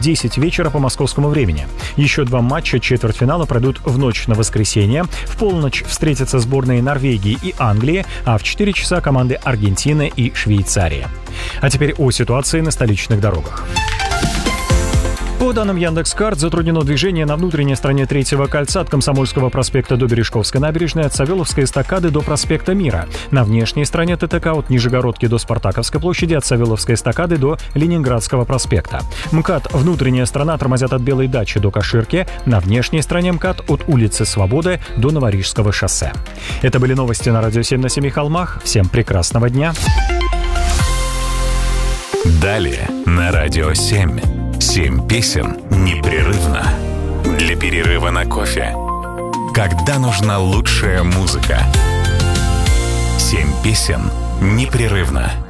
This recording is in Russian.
10 вечера по московскому времени. Еще 2 матча четвертьфинала пройдут в ночь на воскресенье. В полночь встретятся сборные Норвегии и Англии, а в 4 часа команды Аргентины и Швейцарии. А теперь о ситуации на столичных дорогах. По данным Яндекс.Карт, затруднено движение на внутренней стороне Третьего кольца от Комсомольского проспекта до Бережковской набережной, от Савеловской эстакады до проспекта Мира. На внешней стороне ТТК от Нижегородки до Спартаковской площади, от Савеловской эстакады до Ленинградского проспекта. МКАД внутренняя сторона тормозят от Белой дачи до Каширки. На внешней стороне МКАД от улицы Свободы до Новорижского шоссе. Это были новости на Радио 7 на Семи холмах. Всем прекрасного дня. Далее на Радио 7. 7 песен непрерывно. Для перерыва на кофе. Когда нужна лучшая музыка. 7 песен непрерывно.